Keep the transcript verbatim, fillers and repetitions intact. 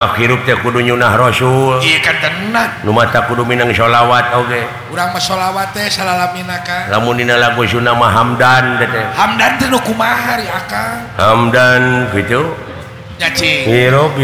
hirup teh kudu nyunah rasul iya kan tenang nu mata kudu minang sholawat oge urang mah sholawat teh salalamina kan lamun dina lagu sunah mah hamdan teh hamdan teh nu kumaha ri akang hamdan gitu nya cing hirup